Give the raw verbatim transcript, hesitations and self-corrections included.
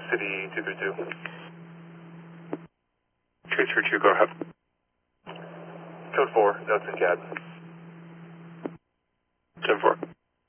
City two three two. two three two, go ahead. Code four, notes in C A D. ten four.